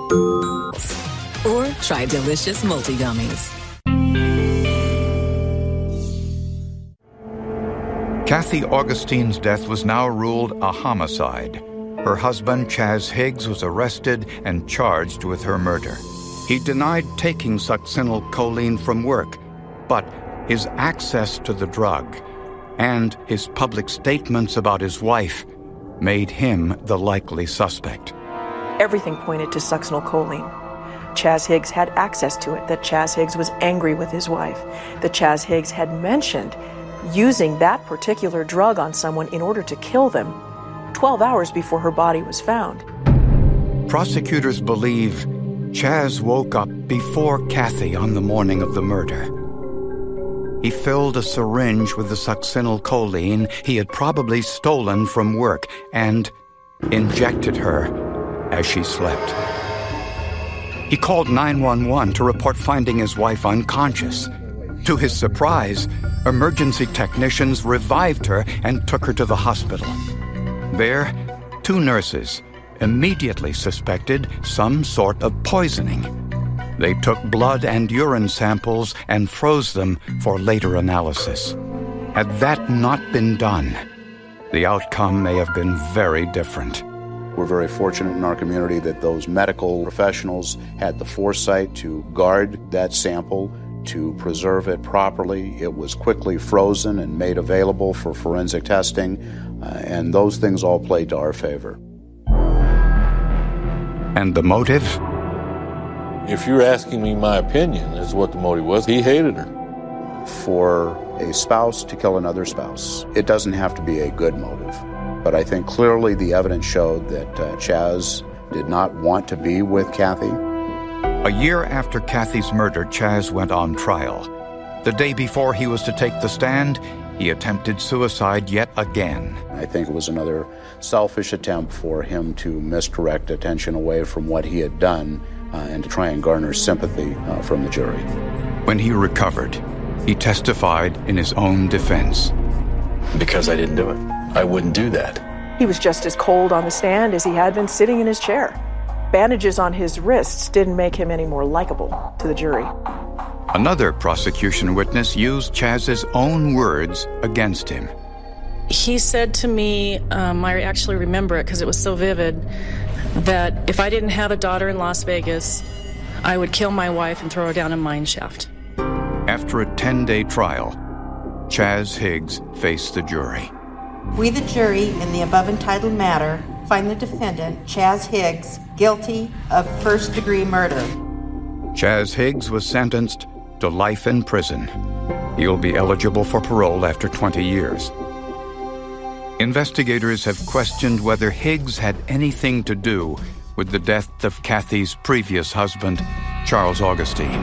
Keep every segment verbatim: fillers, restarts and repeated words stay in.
Or try delicious multi-gummies. Kathy Augustine's death was now ruled a homicide. Her husband, Chaz Higgs, was arrested and charged with her murder. He denied taking succinylcholine from work, but his access to the drug and his public statements about his wife made him the likely suspect. Everything pointed to succinylcholine. Chaz Higgs had access to it, that Chaz Higgs was angry with his wife, that Chaz Higgs had mentioned using that particular drug on someone in order to kill them twelve hours before her body was found. Prosecutors believe Chaz woke up before Kathy on the morning of the murder. He filled a syringe with the succinylcholine he had probably stolen from work and injected her as she slept. He called nine one one to report finding his wife unconscious. To his surprise, emergency technicians revived her and took her to the hospital. There, two nurses immediately suspected some sort of poisoning. They took blood and urine samples and froze them for later analysis. Had that not been done, the outcome may have been very different. We're very fortunate in our community that those medical professionals had the foresight to guard that sample, to preserve it properly. It was quickly frozen and made available for forensic testing, uh, and those things all played to our favor. And the motive? If you're asking me my opinion as to what the motive was, he hated her. For a spouse to kill another spouse, it doesn't have to be a good motive. But I think clearly the evidence showed that uh, Chaz did not want to be with Kathy. A year after Kathy's murder, Chaz went on trial. The day before he was to take the stand, he attempted suicide yet again. I think it was another selfish attempt for him to misdirect attention away from what he had done uh, and to try and garner sympathy uh, from the jury. When he recovered, he testified in his own defense. Because I didn't do it. I wouldn't do that. He was just as cold on the stand as he had been sitting in his chair. Bandages on his wrists didn't make him any more likable to the jury. Another prosecution witness used Chaz's own words against him. He said to me, um, I actually remember it because it was so vivid, that if I didn't have a daughter in Las Vegas, I would kill my wife and throw her down a mine shaft. After a ten-day trial, Chaz Higgs faced the jury. We, the jury, in the above entitled matter, find the defendant, Chaz Higgs, guilty of first-degree murder. Chaz Higgs was sentenced to life in prison. He'll be eligible for parole after twenty years. Investigators have questioned whether Higgs had anything to do with the death of Kathy's previous husband, Charles Augustine.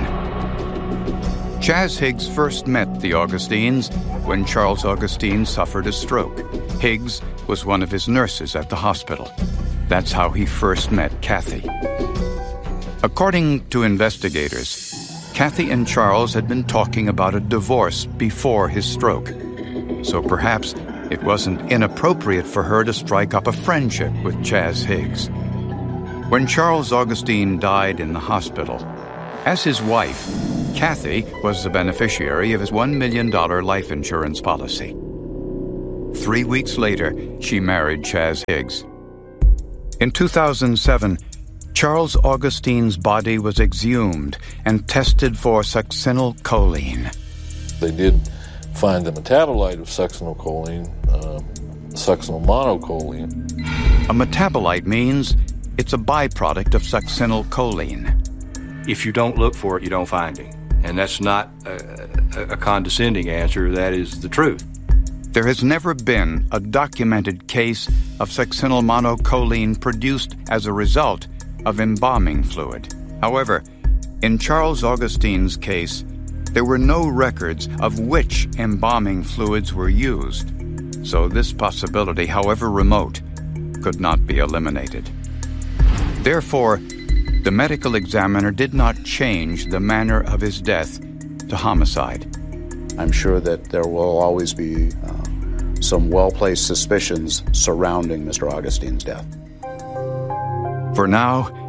Chaz Higgs first met the Augustines when Charles Augustine suffered a stroke. Higgs was one of his nurses at the hospital. That's how he first met Kathy. According to investigators, Kathy and Charles had been talking about a divorce before his stroke. So perhaps it wasn't inappropriate for her to strike up a friendship with Chaz Higgs. When Charles Augustine died in the hospital, as his wife, Kathy was the beneficiary of his one million dollars life insurance policy. Three weeks later, she married Chaz Higgs. In two thousand seven, Charles Augustine's body was exhumed and tested for succinylcholine. They did find the metabolite of succinylcholine, uh, succinylmonocholine. A metabolite means it's a byproduct of succinylcholine. If you don't look for it, you don't find it. And that's not a, a condescending answer. That is the truth. There has never been a documented case of succinylmonocholine produced as a result of embalming fluid. However, in Charles Augustine's case, there were no records of which embalming fluids were used. So this possibility, however remote, could not be eliminated. Therefore, the medical examiner did not change the manner of his death to homicide. I'm sure that there will always be uh, some well-placed suspicions surrounding Mister Augustine's death. For now,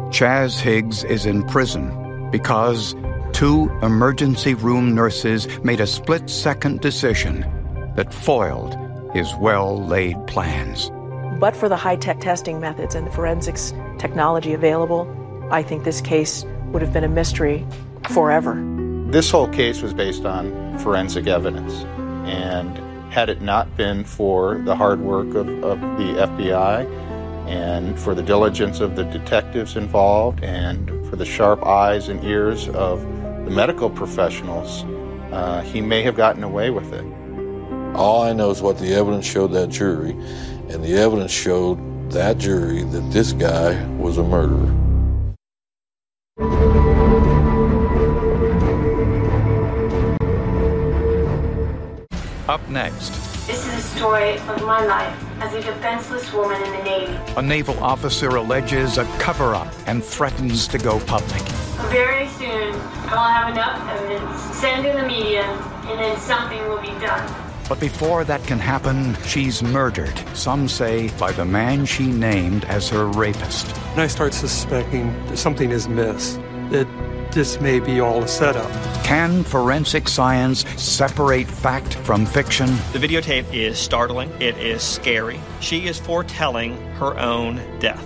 Chaz Higgs is in prison because two emergency room nurses made a split-second decision that foiled his well-laid plans. But for the high-tech testing methods and the forensics technology available, I think this case would have been a mystery forever. This whole case was based on forensic evidence, and had it not been for the hard work of, of the F B I and for the diligence of the detectives involved and for the sharp eyes and ears of the medical professionals, uh, he may have gotten away with it. All I know is what the evidence showed that jury, and the evidence showed that jury that this guy was a murderer. Up next, this is the story of my life as a defenseless woman in the Navy. A naval officer alleges a cover-up and threatens to go public. Very soon, I will have enough evidence, send to the media, and then something will be done. But before that can happen, she's murdered, some say by the man she named as her rapist. And I start suspecting that something is amiss, that this may be all a setup. Can forensic science separate fact from fiction? The videotape is startling. It is scary. She is foretelling her own death.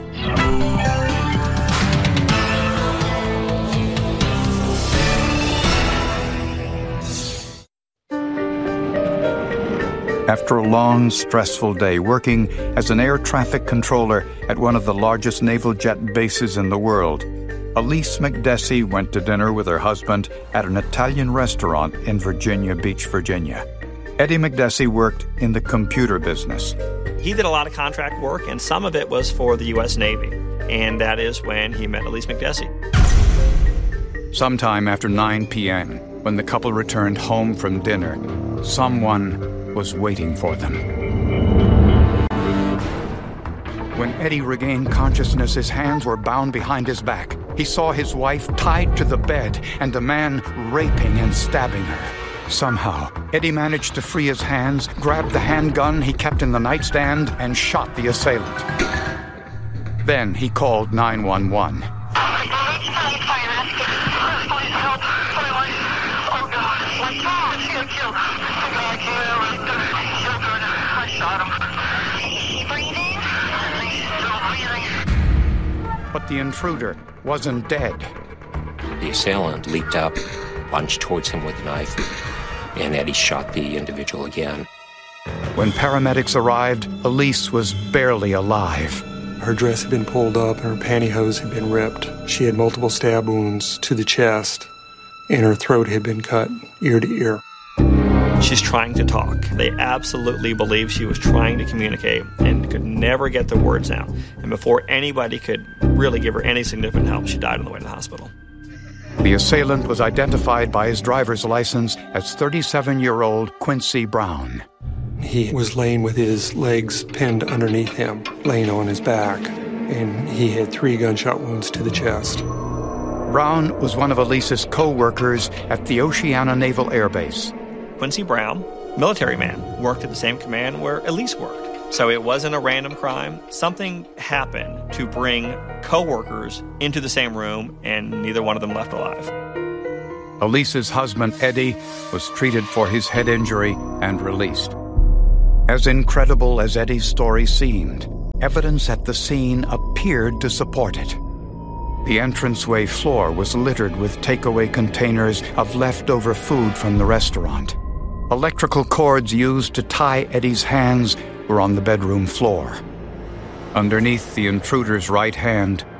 After a long, stressful day working as an air traffic controller at one of the largest naval jet bases in the world, Elise McDessie went to dinner with her husband at an Italian restaurant in Virginia Beach, Virginia. Eddie McDessie worked in the computer business. He did a lot of contract work, and some of it was for the U S Navy. And that is when he met Elise McDessie. Sometime after nine p.m., when the couple returned home from dinner, someone was waiting for them. When Eddie regained consciousness, his hands were bound behind his back. He saw his wife tied to the bed and a man raping and stabbing her. Somehow, Eddie managed to free his hands, grabbed the handgun he kept in the nightstand, and shot the assailant. Then he called nine one one. But the intruder wasn't dead. The assailant leaped up, lunged towards him with a knife, and Eddie shot the individual again. When paramedics arrived, Elise was barely alive. Her dress had been pulled up and her pantyhose had been ripped. She had multiple stab wounds to the chest, and her throat had been cut ear to ear. She's trying to talk. They absolutely believe she was trying to communicate and could never get the words out. And before anybody could really give her any significant help, she died on the way to the hospital. The assailant was identified by his driver's license as thirty-seven-year-old Quincy Brown. He was laying with his legs pinned underneath him, laying on his back, and he had three gunshot wounds to the chest. Brown was one of Elise's co-workers at the Oceana Naval Air Base. Quincy Brown, military man, worked at the same command where Elise worked. So it wasn't a random crime. Something happened to bring co-workers into the same room, and neither one of them left alive. Elise's husband, Eddie, was treated for his head injury and released. As incredible as Eddie's story seemed, evidence at the scene appeared to support it. The entranceway floor was littered with takeaway containers of leftover food from the restaurant. Electrical cords used to tie Eddie's hands were on the bedroom floor. Underneath the intruder's right hand